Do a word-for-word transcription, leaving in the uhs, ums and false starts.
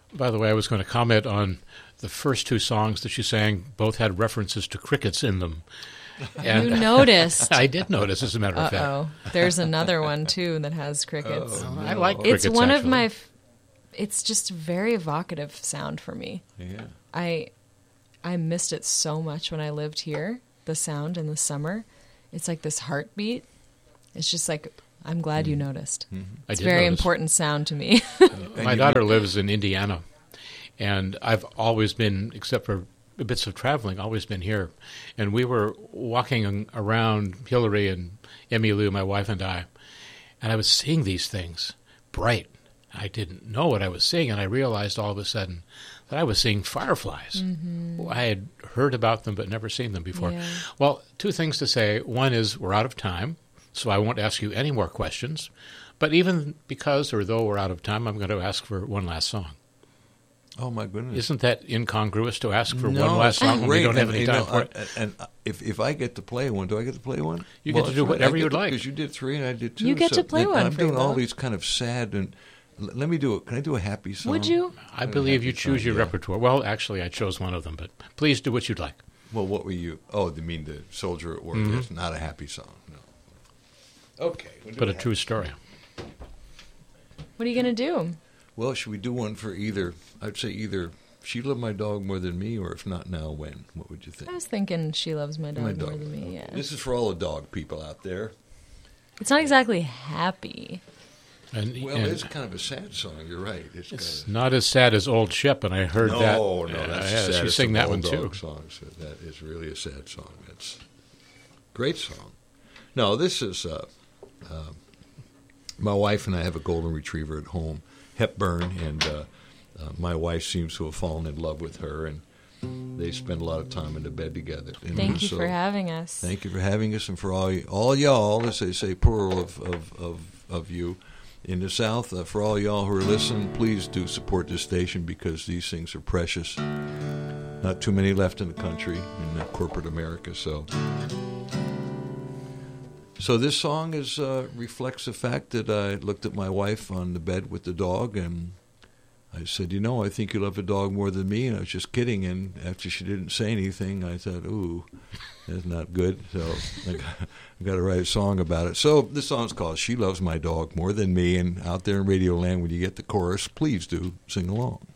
By the way, I was going to comment on the first two songs that she sang. Both had references to crickets in them. And you noticed. I did notice, as a matter of fact. Uh-oh. There's another one, too, that has crickets. Oh, no. I like crickets, It's one actually. of my... It's just a very evocative sound for me. Yeah. I I missed it so much when I lived here, the sound in the summer. It's like this heartbeat. It's just like, I'm glad mm-hmm. you noticed. Mm-hmm. It's a very notice. important sound to me. My daughter lives in Indiana, and I've always been, except for bits of traveling, always been here. And we were walking around, Hillary and Emmy Lou, my wife and I, and I was seeing these things bright. I didn't know what I was seeing, and I realized all of a sudden that I was seeing fireflies. Mm-hmm. I had heard about them but never seen them before. Yeah. Well, two things to say. One is we're out of time, so I won't ask you any more questions. But even because or though we're out of time, I'm going to ask for one last song. Oh, my goodness. Isn't that incongruous to ask for no, one last song when we don't have and, any and, time know, for it? And, and if if I get to play one, do I get to play one? You well, get to do right. whatever you'd like. Because you did three and I did two. You get so to play one, I'm doing Freebo. all these kind of sad and... L- let me do it. Can I do a happy song? Would you? I believe you choose song, your yeah. repertoire. Well, actually, I chose one of them, but please do what you'd like. Well, what were you... Oh, you mean the Soldier at Work? Mm-hmm. It's not a happy song. No. Okay. We'll But a happy true story. What are you going to do? Well, should we do one for either... I'd say either She Loved My Dog More Than Me, or if not now, when? What would you think? I was thinking She Loves My Dog, My More dog. Than Me, yeah. This is for all the dog people out there. It's not exactly happy. And, Well, and it's kind of a sad song. You're right. It's, it's kind not as sad as Old Ship, and I heard of, that. no, no, uh, that's yeah, the she saddest sang of that all one too. dog songs. That is really a sad song. It's a great song. No, this is uh, uh, my wife and I have a golden retriever at home, Hepburn, and uh, uh, my wife seems to have fallen in love with her, and they spend a lot of time in the bed together. And Thank you so, for having us. Thank you for having us, and for all y- all y'all, as they say, plural of of, of, of you in the South. Uh, for all y'all who are listening, please do support this station because these things are precious. Not too many left in the country, in uh, corporate America. So, so this song is uh, reflects the fact that I looked at my wife on the bed with the dog, and I said, you know, I think you love the dog more than me, and I was just kidding. And after she didn't say anything, I thought, ooh, that's not good. So I got, I got to write a song about it. So this song's called She Loves My Dog More Than Me, and out there in Radio Land, when you get the chorus, please do sing along.